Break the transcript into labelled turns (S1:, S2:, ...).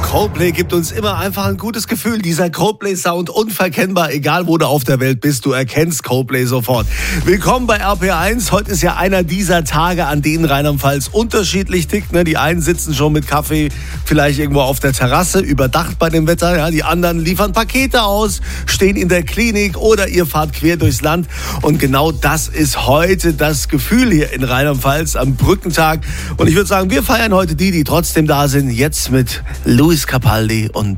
S1: Coldplay gibt uns immer einfach ein gutes Gefühl. Dieser Coldplay-Sound unverkennbar, egal wo du auf der Welt bist, du erkennst Coldplay sofort. Willkommen bei RPR1. Heute ist ja einer dieser Tage, an denen Rheinland-Pfalz unterschiedlich tickt. Die einen sitzen schon mit Kaffee vielleicht irgendwo auf der Terrasse, überdacht bei dem Wetter. Ja, die anderen liefern Pakete aus, stehen in der Klinik oder ihr fahrt quer durchs Land. Und genau das ist heute das Gefühl hier in Rheinland-Pfalz am Brückentag. Und ich würde sagen, wir feiern heute die trotzdem da sind. Jetzt mit Luis Capaldi und